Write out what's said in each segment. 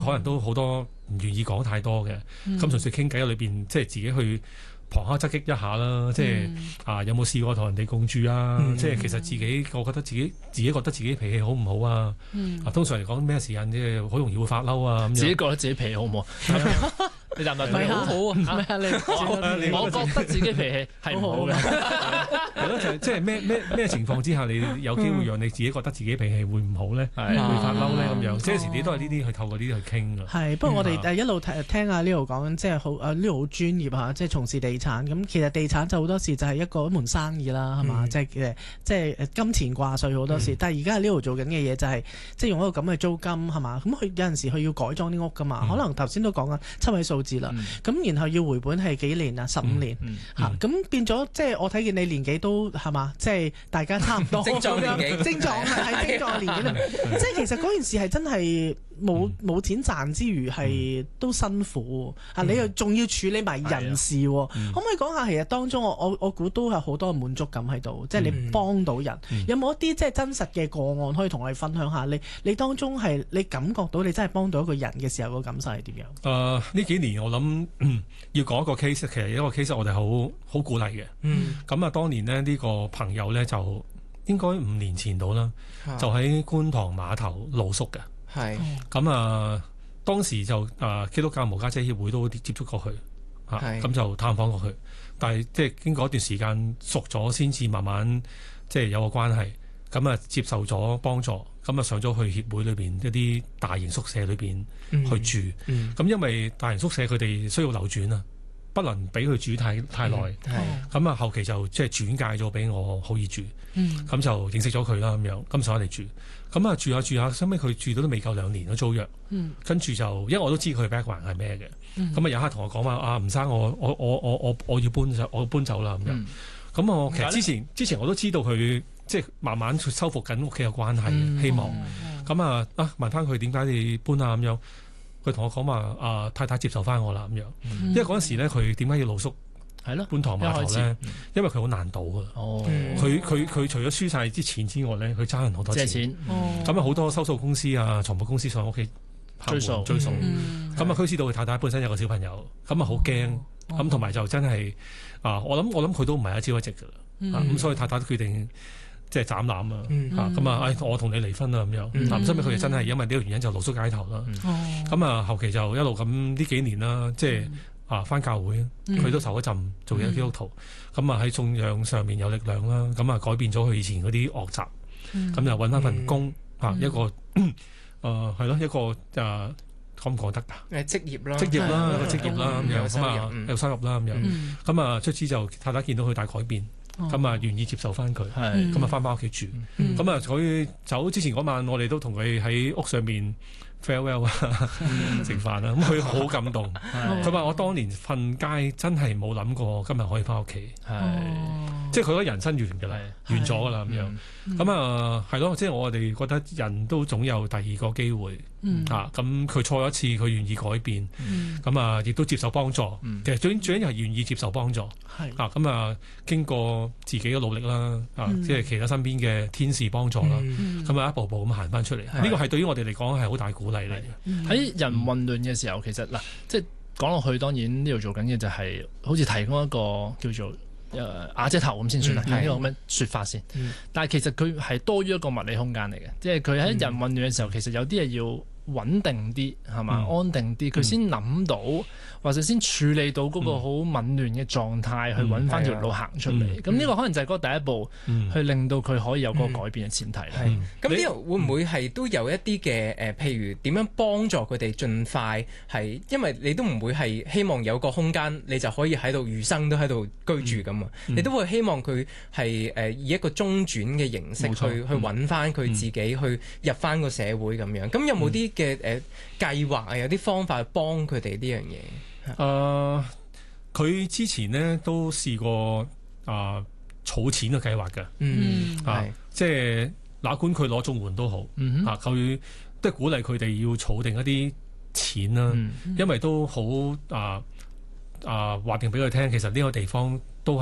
可能都好多唔願意講太多嘅，咁純粹傾偈裏邊，即係自己去旁敲側擊一下啦，即係有冇試過同人哋共住啊？即係其實我覺得自己覺得自己脾氣好唔好啊？通常嚟講咩時間即係好容易會發嬲啊咁樣。 自己覺得自己脾氣好唔好？你答唔答？ 唔係好好啊！ 我覺得自己脾氣係唔好嘅。 係咯，即係咩情況之下，你有機會讓你自己覺得自己脾氣會唔好咧？會發嬲咧咁樣。即係有時你都係呢啲去透過呢啲去傾㗎。 係，不過我哋一路聽阿 Leo 講，即係好Leo 好專業嚇，即係從事地產。咁其實地產就好多時就係一門生意啦，係嘛？即係金錢掛帥好多時。但係而家 Leo 做緊嘅嘢就係即係用一個咁嘅租金係嘛？咁佢有陣時佢要改裝啲屋㗎嘛？可能頭先都講緊7位數字啦。咁然後要回本係幾年啊？15年嚇。咁變咗即係我睇見你年紀都係嘛？即係大家差唔多。 精壯年紀， 精壯係精壯年紀。即係其實嗰件事係真係冇錢賺之餘係都辛苦啊！你又仲要處理埋人事喎，可唔可以講下其實當中我估都有好多滿足感喺度，即係你幫到人，有冇一啲即係真實嘅個案可以同我哋分享下？你當中係你感覺到你真係幫到一個人嘅時候個感受係點樣？ 呢幾年我諗要講一個 case， 其實一個 case 我哋好鼓勵嘅。咁當年呢個朋友呢，就應該5年前到啦，就喺觀塘碼頭露宿嘅。 係咁當時就基督教無家者協會都接觸過佢咁就探訪過佢，但係即係經過一段時間熟咗，先至慢慢即係有個關係，咁接受咗幫助，咁上咗去協會裏邊一啲大型宿舍裏邊去住。咁因為大型宿舍佢哋需要流轉啊，不能俾佢住太耐。咁後期就即係轉介咗俾我可以住，咁就認識咗佢啦咁樣，咁上嚟住。咁住下，收尾佢住到都未夠2年嘅租約，跟住就因為我都知佢 background 係咩嘅，咁有刻同我講話吳生，我要搬走啦咁樣。咁我其實之前我都知道佢即係慢慢修復緊屋企嘅關係，希望咁問翻佢點解你搬啊咁樣，佢同我講話太太接受翻我啦咁樣，因為嗰陣時咧佢點解要露宿？係咯，觀塘碼頭咧，因為佢好難賭啊。佢除咗輸晒啲錢之外咧，佢爭人好多錢。借錢，咁好多收數公司啊、財務公司上屋企追數。咁佢知道佢太太本身有個小朋友，咁好驚。咁同埋就真係我諗佢都唔係一朝一夕㗎啦。咁所以太太都決定即係斬纜啊。咁我同你離婚啦咁樣。咁所以佢哋真係因為呢個原因就露宿街頭啦。咁後期就一路咁呢幾年啦，即係。返教會，佢都受一陣做嘢基督徒，咁喺信仰上面有力量啦，咁改變咗佢以前嗰啲惡習，咁就揾翻份工，一個係咯，一個講唔講得㗎？職業啦，一個職業啦咁樣，有收入啦咁樣，咁卒之就太太見到佢大改變，咁願意接受翻佢，咁返屋企住，咁佢走之前嗰晚，我哋都同佢喺屋上面farewell 食飯啦，咁佢好感動。佢話我當年瞓街真係冇諗過今日可以翻屋企，即係佢覺得人生完㗎啦，完咗㗎啦咁樣。咁係咯，即係我哋覺得人都總有第二個機會。咁佢錯一次，佢願意改變，咁亦都接受幫助。其實最緊要係願意接受幫助。咁經過自己嘅努力啦，即係其他身邊嘅天使幫助啦，咁一步步咁行翻出嚟。呢個係對於我哋嚟講係好大鼓勵嚟嘅。 喺人混亂嘅時候，其實即係講落去，當然呢度做緊嘅就係好似提供一個叫做瓦遮頭咁先算啦，呢個咁嘅説法先。但係其實佢係多於一個物理空間嚟嘅，即係佢喺人混亂嘅時候，其實有啲嘢要穩定啲係嘛，安定啲，佢先諗到或者先處理到嗰個好紊亂嘅狀態，去揾翻條路行出嚟。咁呢個可能就係嗰第一步，去令到佢可以有嗰個改變嘅前提啦。 咁呢度會唔會係都有一啲嘅譬如點樣幫助佢哋盡快係，因為你都唔會係希望有個空間你就可以喺度餘生都喺度居住咁啊，你都會希望佢係以一個中轉嘅形式去揾翻佢自己，去入翻個社會咁樣。咁有冇啲嘅計劃有啲方法去幫佢哋呢樣嘢？ 佢之前呢都試過儲錢嘅計劃嘅，即係哪管佢攞綜援都好，佢都係鼓勵佢哋要儲定一啲錢啦，因為都好話定俾佢聽，其實呢個地方都係有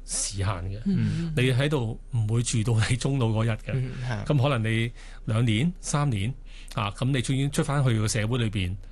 時限嘅。你喺度唔會住到你終老嗰日嘅。咁可能你2年3年咁你終於出翻去個社會裏邊。